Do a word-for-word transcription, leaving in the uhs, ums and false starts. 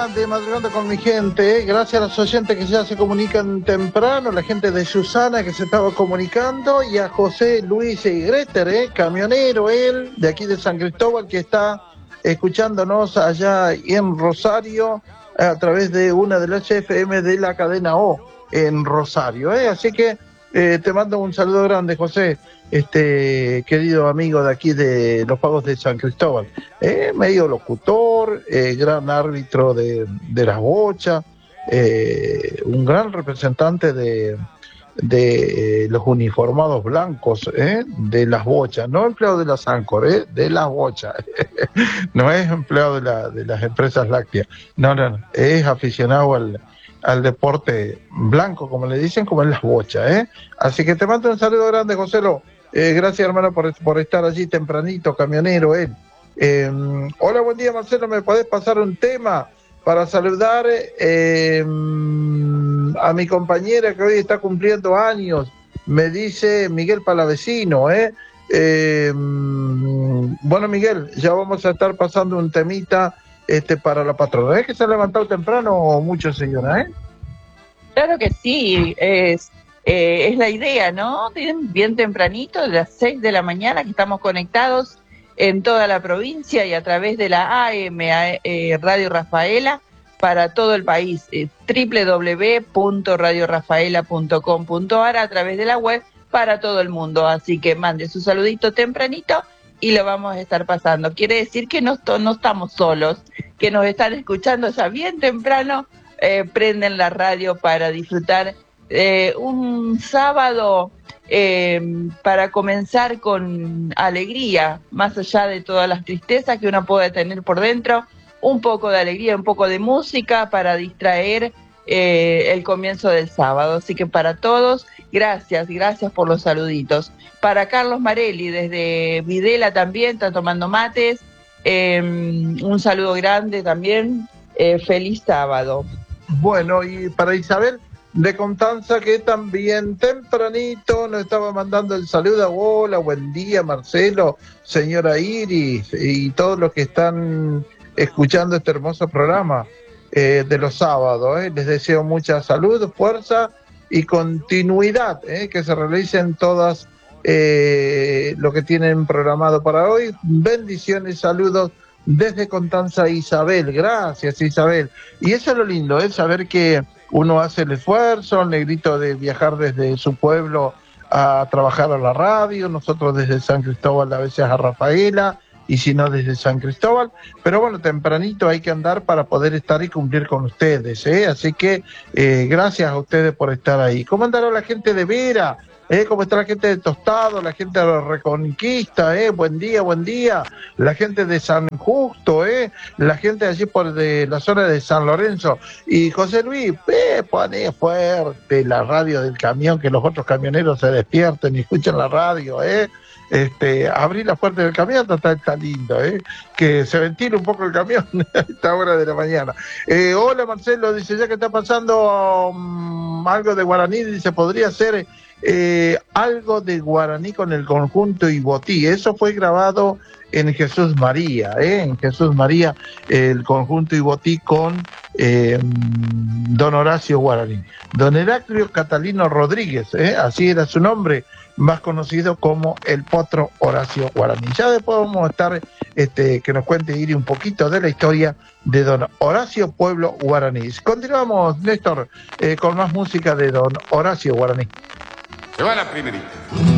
hora de Madrugando con mi gente, ¿eh? Gracias a los oyentes que ya se comunican temprano, la gente de Susana que se estaba comunicando, y a José Luis Greter, ¿eh? Camionero, él, de aquí de San Cristóbal, que está escuchándonos allá en Rosario a través de una de las F M de la cadena O en Rosario, ¿eh? Así que eh, te mando un saludo grande, José, este querido amigo de aquí de los Pagos de San Cristóbal, eh, medio locutor, eh, gran árbitro de, de las bochas, eh, un gran representante de, de eh, los uniformados blancos, eh, de las bochas, no empleado de las Ancor, eh, de las bochas, no es empleado de, la, de las empresas lácteas, no, no, no, es aficionado al al deporte blanco, como le dicen, como en las bochas, ¿eh? Así que te mando un saludo grande, Joselo. Eh, gracias, hermano, por, por estar allí tempranito, camionero, él. Eh, hola, buen día, Marcelo. ¿Me podés pasar un tema para saludar eh, a mi compañera que hoy está cumpliendo años? Me dice Miguel Palavecino, ¿eh? Eh, bueno, Miguel, ya vamos a estar pasando un temita Este, para la patrona. ¿Es que se ha levantado temprano mucho, señora, eh? Claro que sí, es, eh, es la idea, ¿no? Bien, bien tempranito, de las seis de la mañana, que estamos conectados en toda la provincia y a través de la A M, eh, Radio Rafaela, para todo el país, eh, doble u doble u doble u punto radio rafaela punto com punto a r, a través de la web, para todo el mundo. Así que mande su saludito tempranito y lo vamos a estar pasando. Quiere decir que no, no estamos solos, que nos están escuchando ya bien temprano, eh, prenden la radio para disfrutar eh, un sábado eh, para comenzar con alegría, más allá de todas las tristezas que uno puede tener por dentro, un poco de alegría, un poco de música para distraer eh, el comienzo del sábado. Así que para todos, gracias, gracias por los saluditos. Para Carlos Marelli, desde Videla también, está tomando mates. Eh, un saludo grande también. Eh, feliz sábado. Bueno, y para Isabel de Constanza, que también tempranito nos estaba mandando el saludo. Hola, buen día, Marcelo, señora Iris, y todos los que están escuchando este hermoso programa eh, de los sábados. Eh. Les deseo mucha salud, fuerza y continuidad, eh, que se realicen todas Eh, lo que tienen programado para hoy. Bendiciones, saludos desde Constanza, Isabel. Gracias, Isabel. Y eso es lo lindo, es ¿eh? Saber que uno hace el esfuerzo, el negrito de viajar desde su pueblo a trabajar a la radio, nosotros desde San Cristóbal a veces a Rafaela, y si no desde San Cristóbal, pero bueno, tempranito hay que andar para poder estar y cumplir con ustedes, ¿eh? Así que eh, gracias a ustedes por estar ahí. ¿Cómo andará la gente de Vera? ¿Eh? ¿Cómo está la gente de Tostado, la gente de la Reconquista? ¿Eh? Buen día, buen día. La gente de San Justo, ¿eh? La gente de allí por de la zona de San Lorenzo. Y José Luis, eh, poné fuerte la radio del camión, que los otros camioneros se despierten y escuchen la radio, ¿eh? Este, abrir la puerta del camión, está, está lindo, ¿eh? Que se ventile un poco el camión a esta hora de la mañana. Eh, hola, Marcelo, dice, ya que está pasando um, algo de guaraní, dice, podría ser eh, algo de guaraní con el conjunto Ibotí. Eso fue grabado en Jesús María, ¿eh? En Jesús María, el conjunto Ibotí con eh, don Horacio Guaraní. Don Heraclio Catalino Rodríguez, ¿eh? Así era su nombre, más conocido como el Potro Horacio Guaraní. Ya después vamos a estar, este, que nos cuente Iri un poquito de la historia de don Horacio Pueblo Guaraní. Continuamos, Néstor, eh, con más música de don Horacio Guaraní. Se va la primerita.